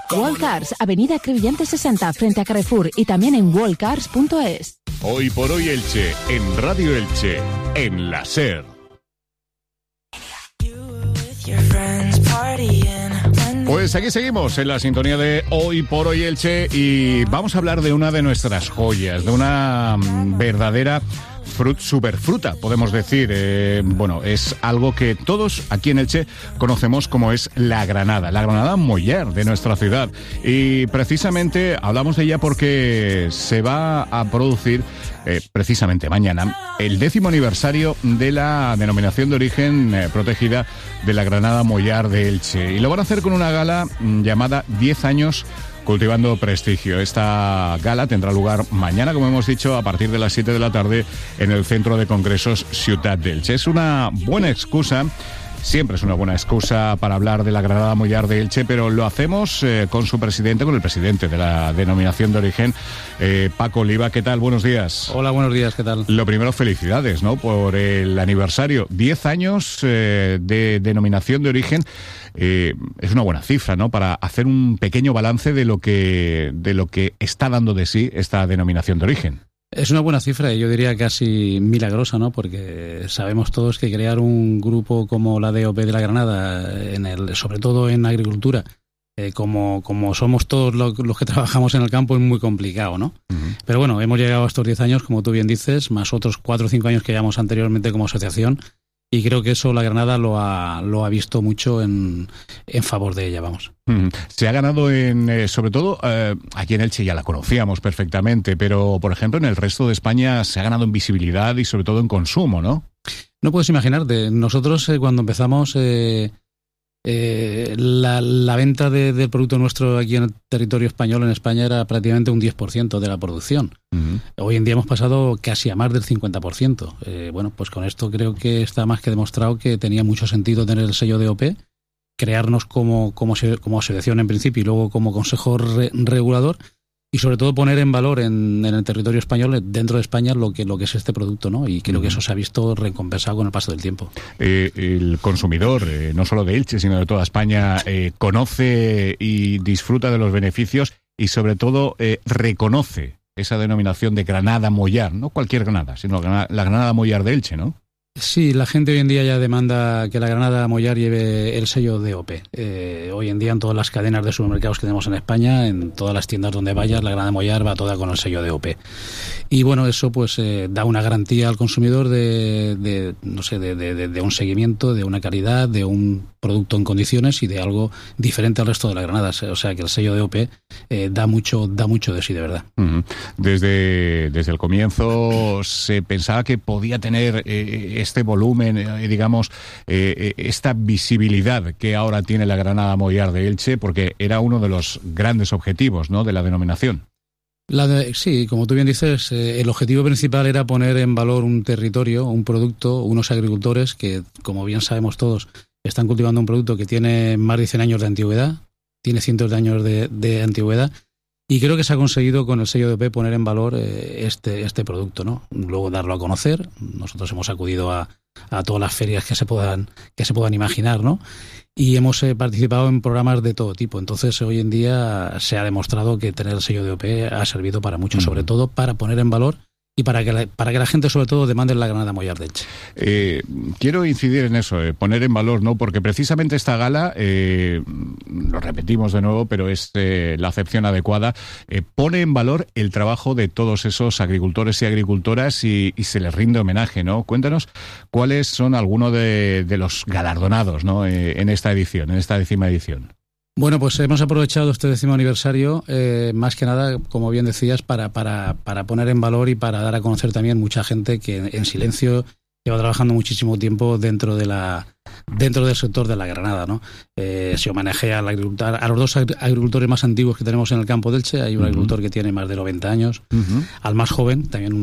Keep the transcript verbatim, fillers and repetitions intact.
Wallcars, Avenida Crevillente sesenta, frente a Carrefour, y también en wallcars punto es. Hoy por hoy Elche, en Radio Elche, en la SER. Pues aquí seguimos en la sintonía de Hoy por Hoy Elche y vamos a hablar de una de nuestras joyas, de una verdadera frut, superfruta, podemos decir. Eh, bueno, es algo que todos aquí en Elche conocemos como es la granada, la granada Mollard de nuestra ciudad. Y precisamente hablamos de ella porque se va a producir eh, precisamente mañana el décimo aniversario de la denominación de origen eh, protegida de la granada Mollard de Elche. Y lo van a hacer con una gala mm, llamada diez años cultivando prestigio. Esta gala tendrá lugar mañana, como hemos dicho, a partir de las siete de la tarde en el Centro de Congresos Ciutat d'Elche. Es una buena excusa, siempre es una buena excusa para hablar de la granada Mollard de Elche, pero lo hacemos eh, con su presidente, con el presidente de la denominación de origen, eh, Paco Oliva. ¿Qué tal? Buenos días. Hola, buenos días. ¿Qué tal? Lo primero, felicidades, ¿no?, por el aniversario. diez años eh, de denominación de origen. Eh, es una buena cifra, ¿no?, para hacer un pequeño balance de lo que de lo que está dando de sí esta denominación de origen. Es una buena cifra y yo diría casi milagrosa, ¿no?, porque sabemos todos que crear un grupo como la D O P de la Granada, en el, sobre todo en agricultura, eh, como, como somos todos los, los que trabajamos en el campo, es muy complicado, ¿no? Uh-huh. Pero bueno, hemos llegado a estos diez años, como tú bien dices, más otros cuatro o cinco años que llevamos anteriormente como asociación. Y creo que eso la Granada lo ha, lo ha visto mucho en, en favor de ella, vamos. Mm. Se ha ganado en, eh, sobre todo, eh, aquí en Elche ya la conocíamos perfectamente, pero, por ejemplo, en el resto de España se ha ganado en visibilidad y sobre todo en consumo, ¿no? No puedes imaginarte. Nosotros eh, cuando empezamos, eh, eh, la, la venta de, del producto nuestro aquí en el territorio español, en España, era prácticamente un diez por ciento de la producción. Uh-huh. Hoy en día hemos pasado casi a más del cincuenta por ciento. Eh, bueno, pues con esto creo que está más que demostrado que tenía mucho sentido tener el sello D O P, crearnos como, como, como asociación en principio y luego como consejo re, regulador, y sobre todo poner en valor en, en el territorio español, dentro de España, lo que, lo que es este producto, ¿no? Y creo uh-huh. que eso se ha visto recompensado con el paso del tiempo. Eh, el consumidor, eh, no solo de Elche, sino de toda España, eh, conoce y disfruta de los beneficios y sobre todo eh, reconoce esa denominación de granada Mollard, no cualquier granada, sino la granada Mollard de Elche, ¿no? Sí, la gente hoy en día ya demanda que la granada Mollard lleve el sello D O P. Eh, hoy en día en todas las cadenas de supermercados que tenemos en España, en todas las tiendas donde vayas, la granada Mollard va toda con el sello D O P. Y bueno, eso pues eh, da una garantía al consumidor de, de no sé, de, de, de un seguimiento, de una calidad, de un producto en condiciones y de algo diferente al resto de las granadas. O sea que el sello D O P eh, da mucho, da mucho de sí, de verdad. Uh-huh. Desde, desde el comienzo se pensaba que podía tener eh, este volumen, eh, digamos, eh, esta visibilidad que ahora tiene la granada Mollard de Elche, porque era uno de los grandes objetivos, ¿no?, de la denominación. La de, sí, como tú bien dices, eh, el objetivo principal era poner en valor un territorio, un producto, unos agricultores que, como bien sabemos todos, están cultivando un producto que tiene más de cien años de antigüedad, tiene cientos de años de, de antigüedad, y creo que se ha conseguido con el sello D O P poner en valor eh, este, este producto, ¿no? Luego darlo a conocer. Nosotros hemos acudido a, a todas las ferias que se puedan, que se puedan imaginar, ¿no? Y hemos eh, participado en programas de todo tipo. Entonces, hoy en día se ha demostrado que tener el sello D O P ha servido para mucho, mm. sobre todo para poner en valor y para que la, para que la gente, sobre todo, demande la granada Mollard de Elche. Eh, quiero incidir en eso, eh, poner en valor, ¿no? Porque precisamente esta gala, eh, lo repetimos de nuevo, pero es eh, la acepción adecuada, eh, pone en valor el trabajo de todos esos agricultores y agricultoras y, y se les rinde homenaje, ¿no? Cuéntanos cuáles son algunos de, de los galardonados, ¿no?, eh, en esta edición, en esta décima edición. Bueno, pues hemos aprovechado este décimo aniversario, eh, más que nada, como bien decías, para, para, para poner en valor y para dar a conocer también mucha gente que en silencio lleva trabajando muchísimo tiempo dentro de la dentro del sector de la granada, ¿no? Eh, se homenajea al agricultor, a los dos agricultores más antiguos que tenemos en el campo de Elche. Hay un uh-huh. agricultor que tiene más de noventa años, uh-huh. al más joven, también un